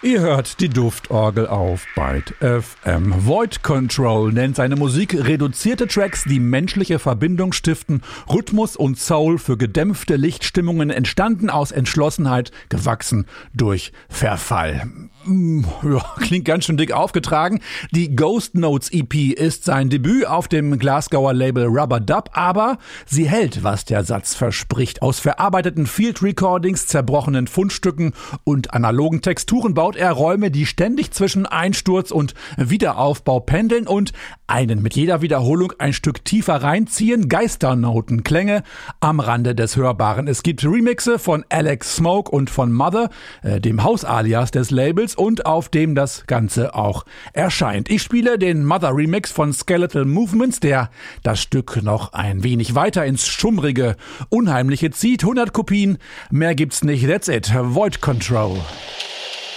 Ihr hört die Duftorgel auf Byte FM. Void Control nennt seine Musik reduzierte Tracks, die menschliche Verbindung stiften, Rhythmus und Soul für gedämpfte Lichtstimmungen, entstanden aus Entschlossenheit, gewachsen durch Verfall. Ja, klingt ganz schön dick aufgetragen. Die Ghost Notes EP ist sein Debüt auf dem Glasgower Label Rubber Dub, aber sie hält, was der Satz verspricht. Aus verarbeiteten Field Recordings, zerbrochenen Fundstücken und analogen Texturen baut er Räume, die ständig zwischen Einsturz und Wiederaufbau pendeln und einen mit jeder Wiederholung ein Stück tiefer reinziehen. Geisternotenklänge am Rande des Hörbaren. Es gibt Remixe von Alex Smoke und von Mother, dem Hausalias des Labels, und auf dem das Ganze auch erscheint. Ich spiele den Mother Remix von Skeletal Movements, der das Stück noch ein wenig weiter ins Schummrige, Unheimliche zieht. 100 Kopien, mehr gibt's nicht. That's it. Void Control.